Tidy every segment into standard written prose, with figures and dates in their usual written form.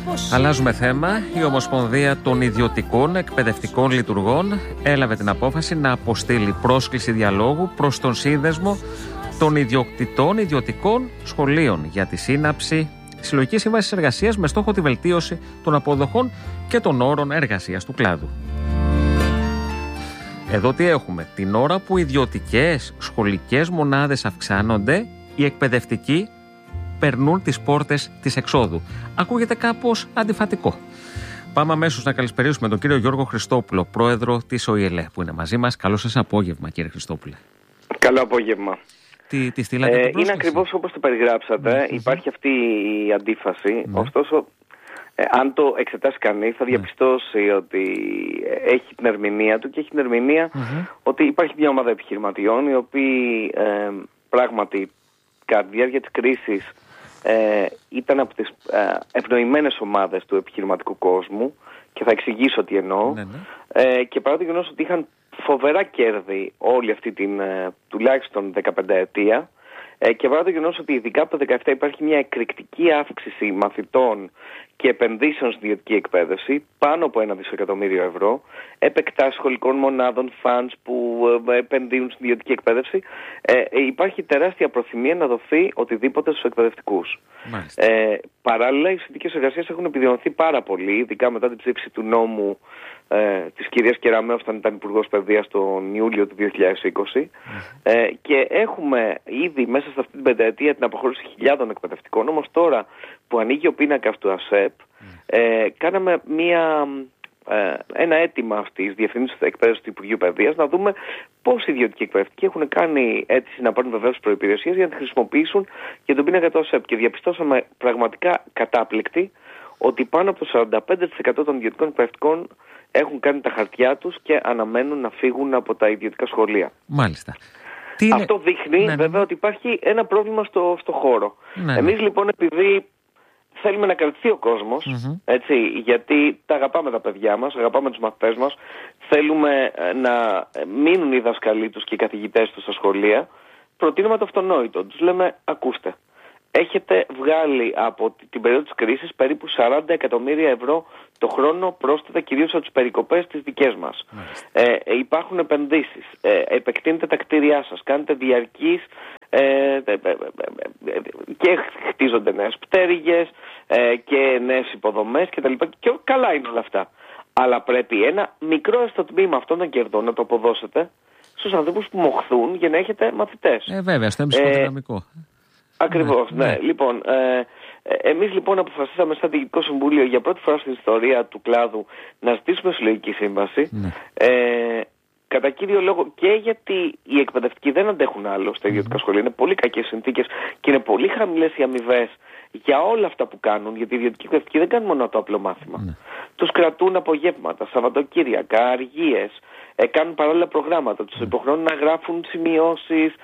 Αλλάζουμε θέμα. Η Ομοσπονδία των Ιδιωτικών Εκπαιδευτικών Λειτουργών έλαβε την απόφαση να αποστείλει πρόσκληση διαλόγου προς τον Σύνδεσμο των Ιδιοκτητών Ιδιωτικών Σχολείων για τη σύναψη συλλογικής σύμβασης εργασίας με στόχο τη βελτίωση των αποδοχών και των όρων εργασίας του κλάδου. Εδώ τι έχουμε? Την ώρα που οι ιδιωτικές σχολικές μονάδες αυξάνονται, οι εκπαιδευτικοί περνούν τις πόρτες της εξόδου. Ακούγεται κάπως αντιφατικό. Πάμε αμέσως να καλησπερίσουμε τον κύριο Γιώργο Χριστόπουλο, πρόεδρο της ΟΗΕΛΕ, που είναι μαζί μας. Καλό σας απόγευμα, κύριε Χριστόπουλε. Καλό απόγευμα. Τι στείλατε είναι ακριβώς όπως το περιγράψατε. Υπάρχει αυτή η αντίφαση. Ωστόσο, αν το εξετάσει κανείς, θα διαπιστώσει ότι έχει την ερμηνεία του και έχει την ερμηνεία ότι υπάρχει μια ομάδα επιχειρηματιών οι οποίοι πράγματι κατά τη διάρκεια της κρίσης ήταν από τις ευνοημένες ομάδες του επιχειρηματικού κόσμου, και θα εξηγήσω τι εννοώ. Και παρά το γεγονός ότι είχαν φοβερά κέρδη όλη αυτή την τουλάχιστον 15 ετία, και παρά το γεγονός ότι ειδικά από το 2017 υπάρχει μια εκρηκτική αύξηση μαθητών και επενδύσεων στην ιδιωτική εκπαίδευση, πάνω από 1 δισεκατομμύριο ευρώ, επεκτάσεις σχολικών μονάδων, funds που επενδύουν στην ιδιωτική εκπαίδευση, υπάρχει τεράστια προθυμία να δοθεί οτιδήποτε στους εκπαιδευτικούς. Παράλληλα, οι συνθήκες εργασίας έχουν επιδεινωθεί πάρα πολύ, ειδικά μετά την ψήφιση του νόμου της κυρίας Κεραμέως όταν ήταν Υπουργός Παιδείας τον Ιούλιο του 2020, και έχουμε ήδη μέσα σε αυτή την πενταετία την αποχώρηση χιλιάδων εκπαιδευτικών. Όμως τώρα που ανοίγει ο πίνακας του ΑΣΕΠ, κάναμε ένα αίτημα αυτής Διευθύνσης Εκπαίδευσης του Υπουργείου Παιδείας να δούμε πώς οι ιδιωτικοί εκπαιδευτικοί έχουν κάνει αίτηση να πάρουν βεβαίως προϋπηρεσίες για να τη χρησιμοποιήσουν για τον πίνακα του ΑΣΕΠ, και διαπιστώσαμε πραγματικά κατάπληκτη ότι πάνω από το 45% των ιδιωτικών εκπαιδευτικών έχουν κάνει τα χαρτιά τους και αναμένουν να φύγουν από τα ιδιωτικά σχολεία. Μάλιστα. Αυτό δείχνει βέβαια ότι υπάρχει ένα πρόβλημα στο χώρο. Εμείς λοιπόν, επειδή θέλουμε να κρατηθεί ο κόσμος, έτσι, γιατί τα αγαπάμε τα παιδιά μας, αγαπάμε τους μαθητές μας, θέλουμε να μείνουν οι δασκαλοί τους και οι καθηγητές τους στα σχολεία, προτείνουμε το αυτονόητο. Τους λέμε, ακούστε, έχετε βγάλει από την περίοδο της κρίσης περίπου 40 εκατομμύρια ευρώ το χρόνο πρόσθετα, κυρίως από τις περικοπές τις δικές μας. Υπάρχουν επενδύσεις, επεκτείνετε τα κτίρια σας, κάνετε διαρκείς και χτίζονται νέες πτέρυγες και νέες υποδομές κτλ. Και καλά είναι όλα αυτά. Αλλά πρέπει ένα μικρό έστω τμήμα αυτών των κερδών να το αποδώσετε στους ανθρώπους που μοχθούν για να έχετε μαθητές. Βέβαια, στο έμψυχο δυναμικό. Ακριβώς, ναι. Λοιπόν, εμείς λοιπόν αποφασίσαμε σαν Διοικητικό Συμβούλιο για πρώτη φορά στην ιστορία του κλάδου να ζητήσουμε συλλογική σύμβαση. Κατά κύριο λόγο και γιατί οι εκπαιδευτικοί δεν αντέχουν άλλο στα ιδιωτικά σχολεία. Είναι πολύ κακές συνθήκες και είναι πολύ χαμηλές οι αμοιβές για όλα αυτά που κάνουν. Γιατί οι ιδιωτικοί εκπαιδευτικοί δεν κάνουν μόνο το απλό μάθημα. Τους κρατούν απογεύματα, Σαββατοκύριακα, αργίες, κάνουν παράλληλα προγράμματα. Τους υποχρεώνουν να γράφουν σημειώσεις,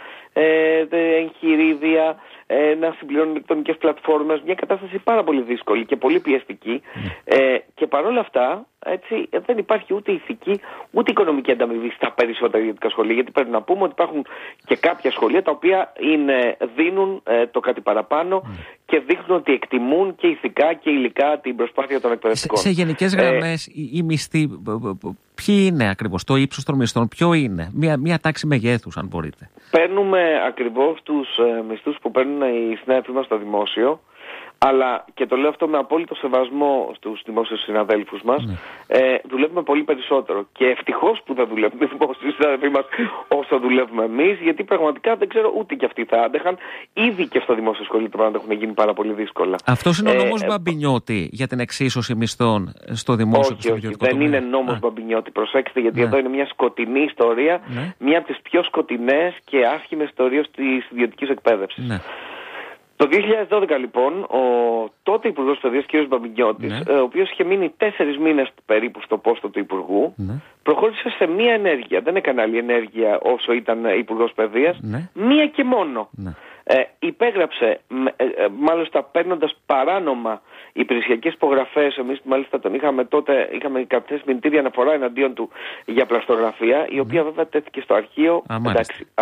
εγχειρίδια, να συμπληρώνουν ηλεκτρονικές πλατφόρμες. Μια κατάσταση πάρα πολύ δύσκολη και πολύ πιεστική. Και παρόλα αυτά, έτσι, δεν υπάρχει ούτε ηθική ούτε οικονομική ανταμοιβή στα περισσότερα ιδιωτικά σχολεία. Γιατί πρέπει να πούμε ότι υπάρχουν και κάποια σχολεία τα οποία δίνουν το κάτι παραπάνω και δείχνουν ότι εκτιμούν και ηθικά και υλικά την προσπάθεια των εκπαιδευτικών. Σε γενικές γραμμές, οι μισθοί, ποιοι είναι ακριβώς, το ύψος των μισθών, ποιο είναι, μια τάξη μεγέθους, αν μπορείτε? Παίρνουμε ακριβώς τους μισθούς που παίρνουν οι συνάδελφοι μας στο δημόσιο, αλλά, και το λέω αυτό με απόλυτο σεβασμό στους δημόσιους συναδέλφους μας, δουλεύουμε πολύ περισσότερο. Και ευτυχώς που δεν δουλεύουν οι δημόσιοι συναδέλφοι μας όσο δουλεύουμε εμείς, γιατί πραγματικά δεν ξέρω ούτε κι αυτοί θα άντεχαν. Ήδη και στο δημόσιο σχολείο τα πράγματα έχουν γίνει πάρα πολύ δύσκολα. Αυτός είναι ο νόμος Μπαμπινιώτη για την εξίσωση μισθών στο δημόσιο και στο ιδιωτικό τομέα? Δεν είναι νόμος Μπαμπινιώτη. Προσέξτε, γιατί εδώ είναι μια σκοτεινή ιστορία, μια από τις πιο σκοτεινές και άσχημες ιστορίες της ιδιωτικής εκπαίδευσης. Το 2012 λοιπόν, ο τότε Υπουργός Παιδείας κ. Μπαμπινιώτης, ο οποίος είχε μείνει 4 μήνες περίπου στο πόστο του Υπουργού, προχώρησε σε μία ενέργεια. Δεν έκανε άλλη ενέργεια όσο ήταν Υπουργός Παιδείας, μία και μόνο. Υπέγραψε, μάλιστα παίρνοντας παράνομα υπηρεσιακές υπογραφές. Εμείς μάλιστα τον είχαμε τότε, είχαμε καταθέσει μηνυτήρια αναφορά εναντίον του για πλαστογραφία, η οποία βέβαια τέθηκε στο αρχείο. Εντάξει,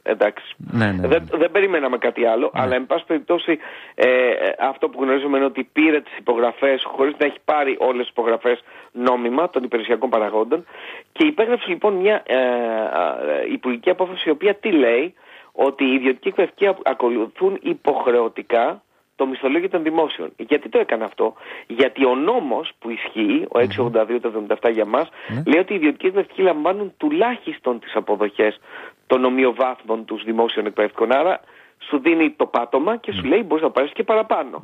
εντάξει. Δεν περιμέναμε κάτι άλλο, αλλά εν πάση περιπτώσει αυτό που γνωρίζουμε είναι ότι πήρε τις υπογραφές χωρίς να έχει πάρει όλες τις υπογραφές νόμιμα των υπηρεσιακών παραγόντων και υπέγραψε λοιπόν μια υπουργική απόφαση η οποία τι λέει, ότι οι ιδιωτικοί εκπαιδευτικοί ακολουθούν υποχρεωτικά το μισθολόγιο των δημόσιων. Γιατί το έκανε αυτό? Γιατί ο νόμος που ισχύει, ο 682-77 για μας, λέει ότι οι ιδιωτικοί εκπαιδευτικοί λαμβάνουν τουλάχιστον τις αποδοχές των ομοιοβάθμων τους δημόσιων εκπαιδευτικών. Άρα σου δίνει το πάτωμα και σου λέει μπορείς να πάρεις και παραπάνω.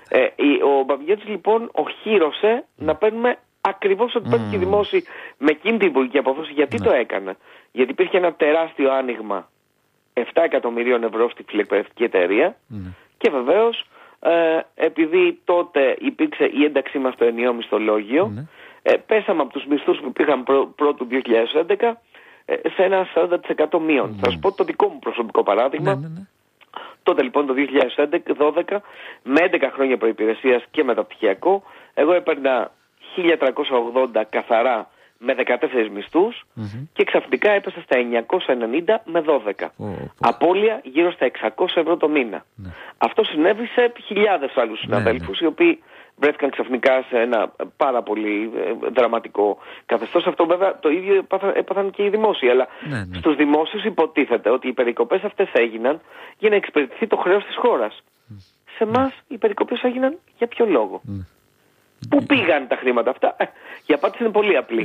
Ο Μπαβιέτης λοιπόν οχύρωσε να παίρνουμε ακριβώς ό,τι παίρνουν και οι δημόσιοι με εκείνη την υπουργική απόφαση. Γιατί το έκανε? Γιατί υπήρχε ένα τεράστιο άνοιγμα 7 εκατομμυρίων ευρώ στη φιλεκπαιδευτική εταιρεία και βεβαίως επειδή τότε υπήρξε η ένταξή μας στο ενιαίο μισθολόγιο, πέσαμε από τους μισθούς που πήγαν πρώτου 2011 σε ένα 40% μείον. Θα σας πω το δικό μου προσωπικό παράδειγμα. Τότε λοιπόν το 2012 με 11 χρόνια προϋπηρεσίας και μεταπτυχιακό εγώ έπαιρνα 1.380 καθαρά με 14 μισθούς και ξαφνικά έπεσα στα 990 με 12. Απώλεια γύρω στα 600 ευρώ το μήνα. Αυτό συνέβη σε χιλιάδες άλλους συναδέλφους οι οποίοι βρέθηκαν ξαφνικά σε ένα πάρα πολύ δραματικό καθεστώς. Αυτό βέβαια το ίδιο έπαθαν και οι δημόσιοι. Αλλά στους δημόσιους υποτίθεται ότι οι περικοπές αυτές έγιναν για να εξυπηρετηθεί το χρέος της χώρας. Σε εμάς οι περικοπές έγιναν για ποιο λόγο? Πού πήγαν τα χρήματα αυτά? Η απάντηση είναι πολύ απλή.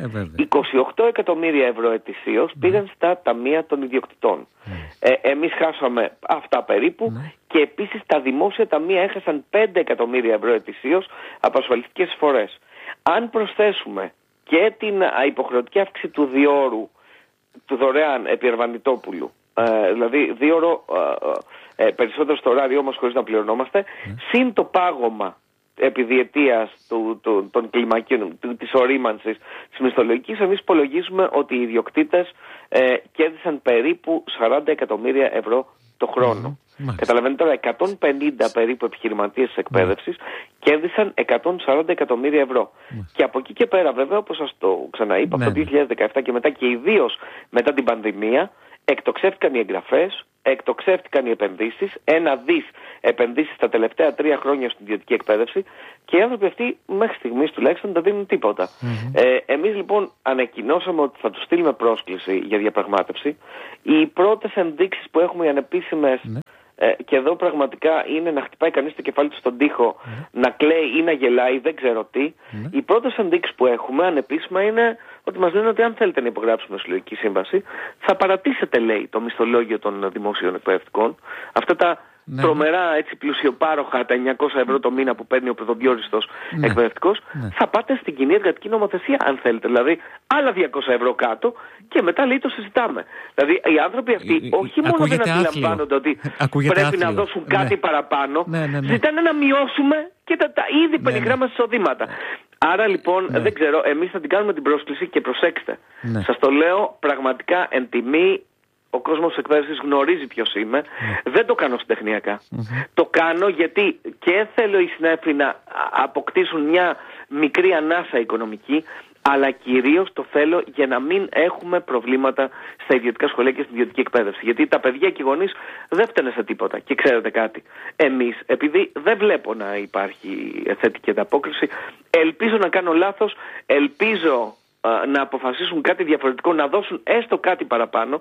28 εκατομμύρια ευρώ ετησίως πήγαν στα ταμεία των ιδιοκτητών. Εμείς χάσαμε αυτά περίπου και επίσης τα δημόσια ταμεία έχασαν 5 εκατομμύρια ευρώ ετησίως από ασφαλιστικές εισφορές. Αν προσθέσουμε και την υποχρεωτική αύξηση του διόρου του δωρεάν επί Ερβανιτόπουλου, δηλαδή 2 ώρο περισσότερο στο ωράριό μας χωρίς να πληρωνόμαστε, συν το πάγωμα επί διετίας των κλιμακίων, της ορίμανσης της μισθολογικής, εμείς υπολογίζουμε ότι οι ιδιοκτήτες κέρδισαν περίπου 40 εκατομμύρια ευρώ το χρόνο. Καταλαβαίνετε τώρα, 150 περίπου επιχειρηματίες της εκπαίδευσης κέρδισαν 140 εκατομμύρια ευρώ. Και από εκεί και πέρα βέβαια, όπως σας το ξαναείπα, από το 2017 και μετά και ιδίως μετά την πανδημία, εκτοξεύτηκαν οι εγγραφές, εκτοξεύτηκαν οι επενδύσεις, 1 δις επενδύσεις τα τελευταία 3 χρόνια στην ιδιωτική εκπαίδευση και οι άνθρωποι αυτοί μέχρι στιγμής τουλάχιστον δεν δίνουν τίποτα. Εμείς λοιπόν ανακοινώσαμε ότι θα τους στείλουμε πρόσκληση για διαπραγμάτευση. Οι πρώτες ενδείξεις που έχουμε οι ανεπίσημες, και εδώ πραγματικά είναι να χτυπάει κανείς το κεφάλι του στον τοίχο, να κλαίει ή να γελάει, δεν ξέρω τι. Οι πρώτες ενδείξεις που έχουμε ανεπίσημα είναι ότι μας λένε ότι αν θέλετε να υπογράψουμε συλλογική σύμβαση, θα παρατήσετε, λέει, το μισθολόγιο των δημοσίων εκπαιδευτικών. Αυτά τα τρομερά έτσι πλουσιοπάροχα, τα 900 ευρώ το μήνα που παίρνει ο πρωτοδιόριστος εκπαιδευτικός, θα πάτε στην κοινή εργατική νομοθεσία, αν θέλετε. Δηλαδή, άλλα 200 ευρώ κάτω και μετά, λέει, το συζητάμε. Δηλαδή, οι άνθρωποι αυτοί όχι μόνο δεν αντιλαμβάνονται ότι πρέπει να δώσουν κάτι παραπάνω, ζητάνε να μειώσουμε και τα ήδη πενιχρά μας εισοδήματα. Άρα λοιπόν, δεν ξέρω, εμείς θα την κάνουμε την πρόσκληση και προσέξτε. Σας το λέω πραγματικά εν τιμή. Ο κόσμος της εκπαίδευσης γνωρίζει ποιος είμαι. Δεν το κάνω συντεχνιακά. Το κάνω γιατί και θέλω οι συνάδελφοι να αποκτήσουν μια μικρή ανάσα οικονομική, αλλά κυρίως το θέλω για να μην έχουμε προβλήματα στα ιδιωτικά σχολεία και στην ιδιωτική εκπαίδευση. Γιατί τα παιδιά και οι γονείς δεν φταίνε σε τίποτα. Και ξέρετε κάτι, εμείς, επειδή δεν βλέπω να υπάρχει θετική ανταπόκριση, ελπίζω να κάνω λάθος, ελπίζω να αποφασίσουν κάτι διαφορετικό, να δώσουν έστω κάτι παραπάνω,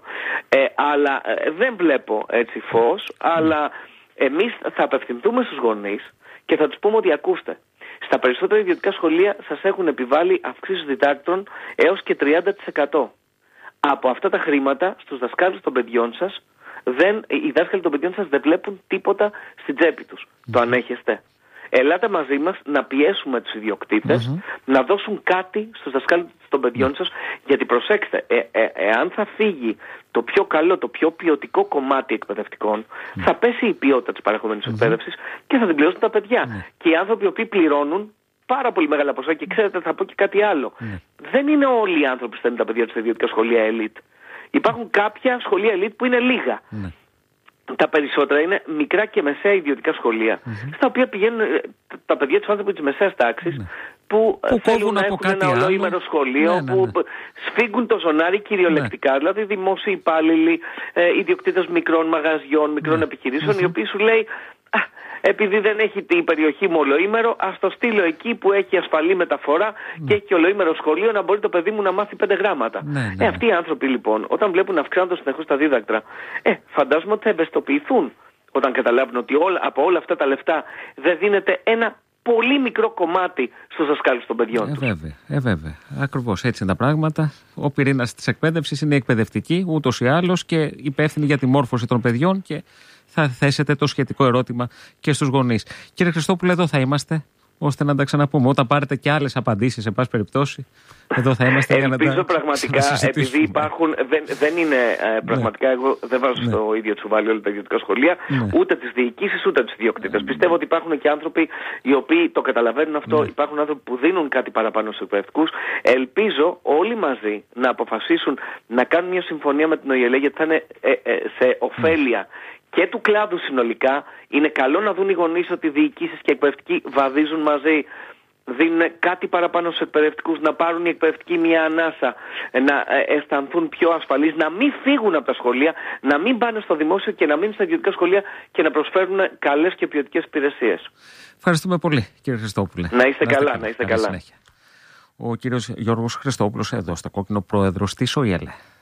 αλλά δεν βλέπω έτσι φως, αλλά εμείς θα απευθυνθούμε στους γονείς και θα τους πούμε ότι ακούστε, στα περισσότερα ιδιωτικά σχολεία σας έχουν επιβάλει αυξήσεις διδάκτρων έως και 30%. Από αυτά τα χρήματα στους δασκάλους των παιδιών σας, οι δάσκαλοι των παιδιών σας δεν βλέπουν τίποτα στην τσέπη τους. Το ανέχεστε? Ελάτε μαζί μας να πιέσουμε τους ιδιοκτήτες να δώσουν κάτι στους δασκάλους των παιδιών σας, γιατί προσέξτε, εάν θα φύγει το πιο καλό, το πιο ποιοτικό κομμάτι εκπαιδευτικών, θα πέσει η ποιότητα της παρεχόμενης εκπαίδευσης και θα την πληρώσουν τα παιδιά. Και οι άνθρωποι οι οποίοι πληρώνουν πάρα πολύ μεγάλα ποσά, και ξέρετε, θα πω και κάτι άλλο. Δεν είναι όλοι οι άνθρωποι που στέλνουν τα παιδιά τους στα ιδιωτικά σχολεία ελίτ. Υπάρχουν κάποια σχολεία ελίτ που είναι λίγα. Τα περισσότερα είναι μικρά και μεσαία ιδιωτικά σχολεία, στα οποία πηγαίνουν τα παιδιά του άνθρωπου της μεσαίας τάξης, που θέλουν να έχουν ένα ολοήμερο σχολείο, που σφίγγουν το ζωνάρι κυριολεκτικά. Δηλαδή δημόσιοι υπάλληλοι, ιδιοκτήτες μικρών μαγαζιών, μικρών επιχειρήσεων, οι οποίοι σου λέει, επειδή δεν έχει η περιοχή μου ολοήμερο, ας το στείλω εκεί που έχει ασφαλή μεταφορά και έχει ολοήμερο σχολείο να μπορεί το παιδί μου να μάθει 5 γράμματα. Αυτοί οι άνθρωποι λοιπόν, όταν βλέπουν να αυξάνονται συνεχώς τα δίδακτρα, φαντάζομαι ότι θα ευαισθητοποιηθούν όταν καταλάβουν ότι από όλα αυτά τα λεφτά δεν δίνεται ένα πολύ μικρό κομμάτι στους δασκάλους των παιδιών τους. Βέβαια. Ακριβώς έτσι είναι τα πράγματα. Ο πυρήνας της εκπαίδευσης είναι εκπαιδευτική, ούτως ή άλλως, και υπεύθυνη για τη μόρφωση των παιδιών, και θα θέσετε το σχετικό ερώτημα και στους γονείς. Κύριε Χριστόπουλε, εδώ θα είμαστε, ώστε να τα ξαναπούμε. Όταν πάρετε και άλλες απαντήσεις, σε πάση περιπτώσει, εδώ θα είμαστε για να τα ελπίζω πραγματικά, επειδή υπάρχουν, δεν είναι πραγματικά, εγώ δεν βάζω στο ίδιο τσουβάλι όλα τα ιδιωτικά σχολεία, ούτε τις διοικήσεις, ούτε τους ιδιοκτήτες. Πιστεύω ότι υπάρχουν και άνθρωποι οι οποίοι το καταλαβαίνουν αυτό, υπάρχουν άνθρωποι που δίνουν κάτι παραπάνω στους εκπαιδευτικούς. Ελπίζω όλοι μαζί να αποφασίσουν να κάνουν μια συμφωνία με την ΟΗΕ, γιατί θα είναι σε ωφέλεια και του κλάδου συνολικά. Είναι καλό να δουν οι γονείς ότι οι διοικήσεις και οι εκπαιδευτικοί βαδίζουν μαζί, δίνουν κάτι παραπάνω στους εκπαιδευτικούς, να πάρουν οι εκπαιδευτικοί μια ανάσα, να αισθανθούν πιο ασφαλείς, να μην φύγουν από τα σχολεία, να μην πάνε στο δημόσιο και να μείνουν στα ιδιωτικά σχολεία και να προσφέρουν καλές και ποιοτικές υπηρεσίες. Ευχαριστούμε πολύ, κύριε Χριστόπουλε. Να είστε καλά, να είστε καλά. Ο κύριος Γιώργος Χριστόπουλος, εδώ στο Κόκκινο, πρόεδρος της ΟΗΕ.